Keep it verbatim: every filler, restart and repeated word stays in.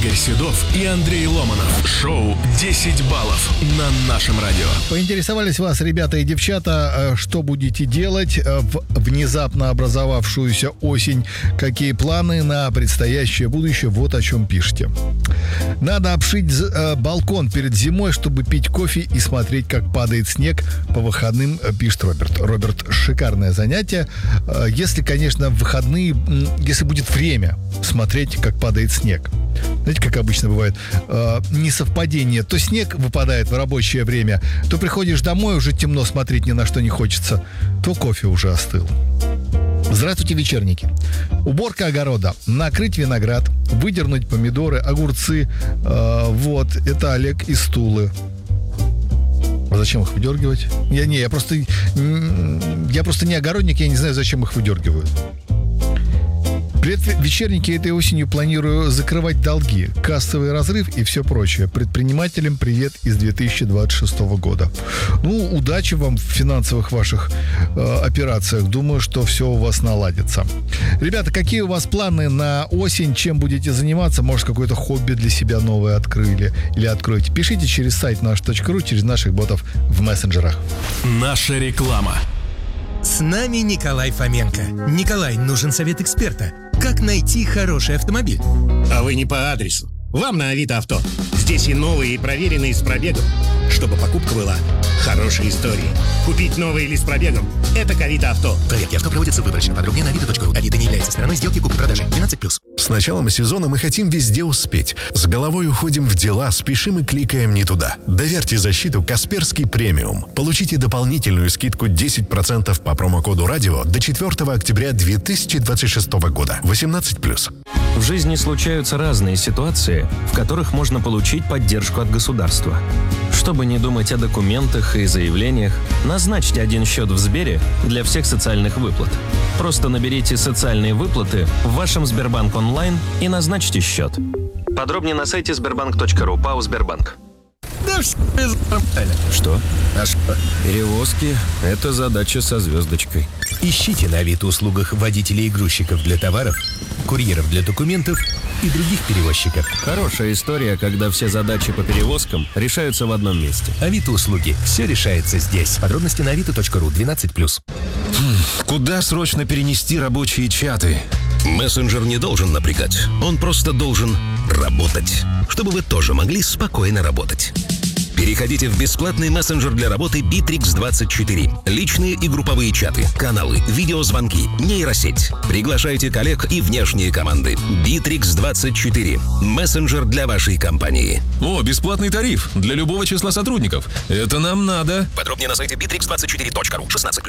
Игорь Седов и Андрей Ломанов. Шоу «десять баллов» на нашем радио. Поинтересовались вас, ребята и девчата, что будете делать в внезапно образовавшуюся осень? Какие планы на предстоящее будущее? Вот о чем пишите. Надо обшить балкон перед зимой, чтобы пить кофе и смотреть, как падает снег по выходным, пишет Роберт. Роберт, шикарное занятие. Если, конечно, в выходные, если будет время смотреть, как падает снег. Знаете, как обычно бывает, э, несовпадение. То снег выпадает в рабочее время, то приходишь домой, уже темно, смотреть ни на что не хочется, то кофе уже остыл. Здравствуйте, вечерники. Уборка огорода. Накрыть виноград, выдернуть помидоры, огурцы. Э, вот, это Олег из Тулы. А зачем их выдергивать? Я не, я просто, я просто не огородник, я не знаю, зачем их выдергивают. Привет, вечерники, этой осенью планирую закрывать долги, кассовый разрыв и все прочее. Предпринимателям привет из две тысячи двадцать шестого года. Ну, удачи вам в финансовых ваших э, операциях. Думаю, что все у вас наладится. Ребята, какие у вас планы на осень? Чем будете заниматься? Может, какое-то хобби для себя новое открыли или откроете? Пишите через сайт наш точка ру, через наших ботов в мессенджерах. Наша реклама. С нами Николай Фоменко. Николай, нужен совет эксперта. Как найти хороший автомобиль? А вы не по адресу. Вам на Авито Авто. Здесь и новые, и проверенные с пробегом. Чтобы покупка была хорошей историей. Купить новый или с пробегом – это к Авито Авто. Проверки авто проводятся выборочно. Подробнее на авито точка ру. Авито не является стороной сделки купли-продажи. двенадцать плюс. С началом сезона мы хотим везде успеть. С головой уходим в дела, спешим и кликаем не туда. Доверьте защиту Касперский премиум. Получите дополнительную скидку десять процентов по промокоду радио до четвёртого октября две тысячи двадцать шестого года. восемнадцать плюс. В жизни случаются разные ситуации, в которых можно получить поддержку от государства. Чтобы не думать о документах и заявлениях, назначьте один счет в Сбере для всех социальных выплат. Просто наберите «Социальные выплаты» в вашем Сбербанк онлайн и назначьте счет. Подробнее на сайте сбербанк точка ру. ПАО Сбербанк. Да Что? А что? Перевозки – это задача со звездочкой. Ищите на Авито услугах водителей и грузчиков для товаров, курьеров для документов и других перевозчиков. Хорошая история, когда все задачи по перевозкам решаются в одном месте. Авито услуги. Все решается здесь. Подробности на авито точка ру. двенадцать плюс. Куда срочно перенести рабочие чаты? Мессенджер не должен напрягать. Он просто должен работать, чтобы вы тоже могли спокойно работать. Переходите в бесплатный мессенджер для работы Битрикс двадцать четыре. Личные и групповые чаты, каналы, видеозвонки, нейросеть. Приглашайте коллег и внешние команды. Битрикс двадцать четыре. Мессенджер для вашей компании. О, бесплатный тариф для любого числа сотрудников. Это нам надо. Подробнее на сайте битрикс двадцать четыре точка ру. шестнадцать плюс.